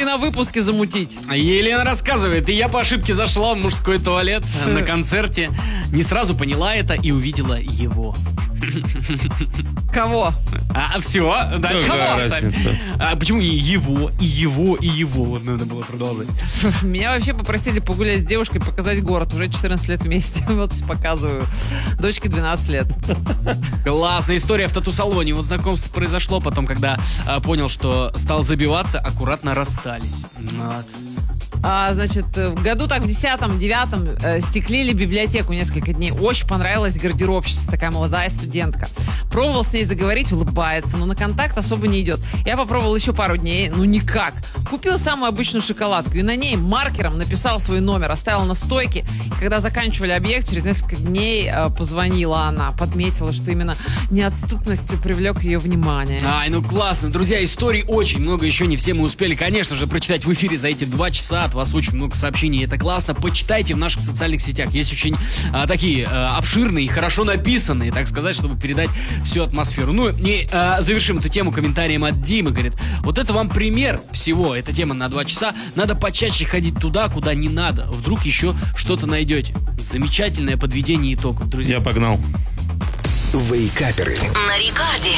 на выпуске замутить. Елена рассказывает, и я по ошибке зашла в мужской туалет на концерте, не сразу поняла это и увидела его. Кого? Все, дальше. Какая разница? Почему не его, и его, и его? Вот надо было продолжать. Меня вообще попросили погулять с девушкой, показать город. Уже 14 лет вместе. Вот показываю. Дочке 12 лет. Классная история в тату-салоне. Вот знакомство произошло потом, когда понял, что стал забиваться, аккуратно расстались. Значит, в году так в 10-9 стеклили библиотеку несколько дней. Очень понравилась гардеробщица, такая молодая студентка. Пробовал с ней заговорить, улыбается, но на контакт особо не идет. Я попробовал еще пару дней, ну никак. Купил самую обычную шоколадку и на ней маркером написал свой номер, оставил на стойке. И когда заканчивали объект, через несколько дней позвонила она, подметила, что именно неотступностью привлек ее внимание. Ай, ну классно. Друзья, историй очень много, еще не все мы успели, конечно же, прочитать в эфире за эти 2 часа. От вас очень много сообщений, это классно. Почитайте в наших социальных сетях. Есть очень такие обширные и хорошо написанные, так сказать, чтобы передать всю атмосферу. Ну и завершим эту тему комментарием от Димы. Говорит, вот это вам пример всего. Эта тема на 2 часа. Надо почаще ходить туда, куда не надо. Вдруг еще что-то найдете. Замечательное подведение итогов, друзья. Я погнал. Вейкаперы. На рекорде.